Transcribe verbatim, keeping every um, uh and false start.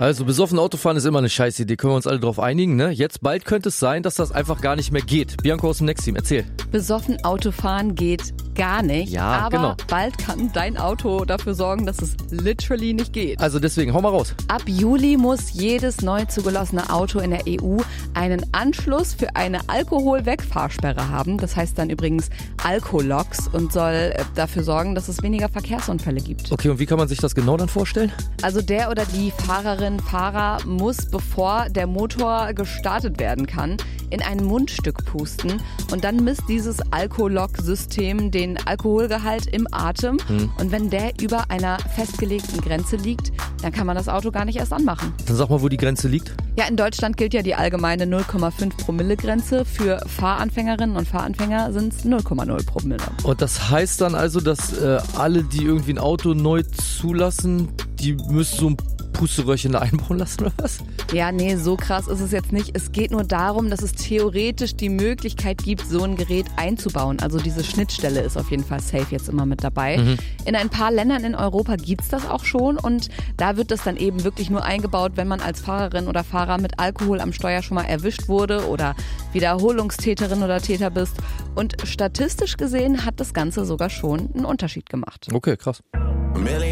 Also besoffen Autofahren ist immer eine scheiß Idee, können wir uns alle drauf einigen, ne? Jetzt bald könnte es sein, dass das einfach gar nicht mehr geht. Bianca aus dem Next Team, erzähl. Besoffen Autofahren geht gar nicht, Ja, aber genau. bald kann dein Auto dafür sorgen, dass es literally nicht geht. Also deswegen, hau mal raus. Ab Juli muss jedes neu zugelassene Auto in der E U einen Anschluss für eine Alkoholwegfahrsperre haben. Das heißt dann übrigens Alkologs und soll dafür sorgen, dass es weniger Verkehrsunfälle gibt. Okay, und wie kann man sich das genau dann vorstellen? Also der oder die Fahrerin, Fahrer muss, bevor der Motor gestartet werden kann, in ein Mundstück pusten und dann misst dieses Alkolog-System den Alkoholgehalt im Atem Hm. und wenn der über einer festgelegten Grenze liegt, dann kann man das Auto gar nicht erst anmachen. Dann sag mal, wo die Grenze liegt. Ja, in Deutschland gilt ja die allgemeine null Komma fünf Promille Grenze. Für Fahranfängerinnen und Fahranfänger sind es null Komma null Promille. Und das heißt dann also, dass äh, alle, die irgendwie ein Auto neu zulassen, die müssen so ein Pusteröhrchen da einbauen lassen oder was? Ja, nee, so krass ist es jetzt nicht. Es geht nur darum, dass es theoretisch die Möglichkeit gibt, so ein Gerät einzubauen. Also diese Schnittstelle ist auf jeden Fall safe jetzt immer mit dabei. Mhm. In ein paar Ländern in Europa gibt's das auch schon und da wird das dann eben wirklich nur eingebaut, wenn man als Fahrerin oder Fahrer mit Alkohol am Steuer schon mal erwischt wurde oder Wiederholungstäterin oder Täter bist. Und statistisch gesehen hat das Ganze sogar schon einen Unterschied gemacht. Okay, krass.